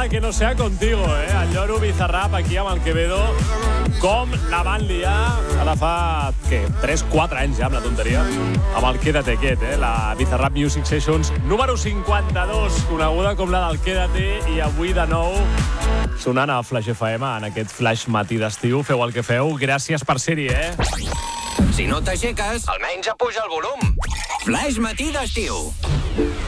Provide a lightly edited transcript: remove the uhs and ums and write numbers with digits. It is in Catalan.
Nada que no sea contigo, El lloro Bizarrap aquí amb el Quevedo. Com la van liar ara fa, 3-4 anys ja amb la tonteria, amb el Quédate aquest, la Bizarrap Music Sessions número 52, coneguda com la del Quédate, i avui de nou sonant a Flash FM en aquest Flash matí d'estiu. Feu el que feu, gràcies per ser-hi, Si no t'aixeques, almenys apuja el volum. Flash matí d'estiu.